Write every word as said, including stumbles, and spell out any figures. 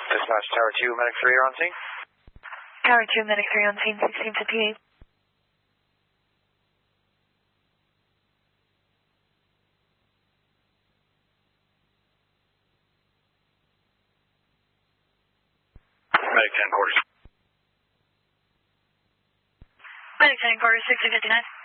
Dispatch Tower two, Medic three are on scene. Tower two, Medic three on scene, sixteen fifty-eight. Medic ten quarters. Medic ten quarters, sixteen fifty-nine.